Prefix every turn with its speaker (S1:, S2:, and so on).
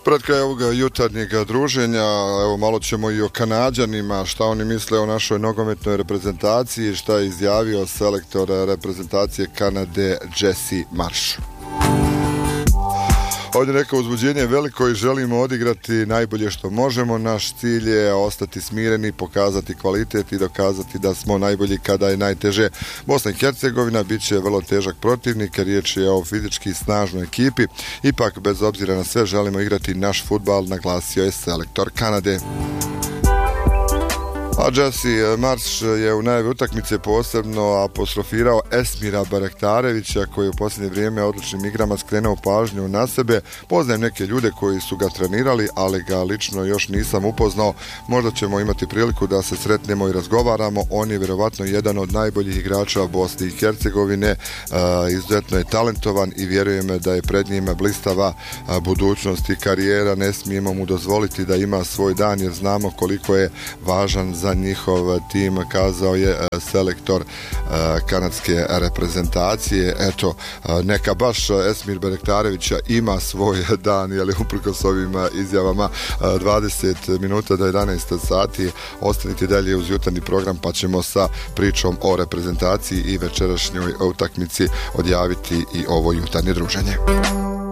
S1: Pred kraj ovoga jutarnjeg druženja, evo malo ćemo i o Kanađanima, šta oni misle o našoj nogometnoj reprezentaciji, šta je izjavio selektor reprezentacije Kanade Jesse Marsh. Ovdje rekao, uzbuđenje je veliko i želimo odigrati najbolje što možemo. Naš cilj je ostati smireni, pokazati kvalitet i dokazati da smo najbolji kada je najteže. Bosna i Hercegovina bit će vrlo težak protivnik, riječ je o fizički snažnoj ekipi. Ipak, bez obzira na sve, želimo igrati naš fudbal, naglasio je selektor Kanade. A Jesse Marsh je u najavi utakmice posebno apostrofirao Esmira Barektarevića, koji je u posljednje vrijeme odličnim igrama skrenuo pažnju na sebe. Poznajem neke ljude koji su ga trenirali, ali ga lično još nisam upoznao. Možda ćemo imati priliku da se sretnemo i razgovaramo. On je vjerovatno jedan od najboljih igrača Bosne i Hercegovine. Izuzetno je talentovan i vjerujem da je pred njim blistava budućnost i karijera. Ne smijemo mu dozvoliti da ima svoj dan, jer znamo koliko je važan za njihov tim, kazao je selektor kanadske reprezentacije. Eto, neka baš Esmir Barektarevića ima svoj dan, jel, uprkos ovim izjavama. 20 minuta do 11 sati. Ostanite dalje uz jutarnji program, pa ćemo sa pričom o reprezentaciji i večerašnjoj utakmici odjaviti i ovo jutarnje druženje.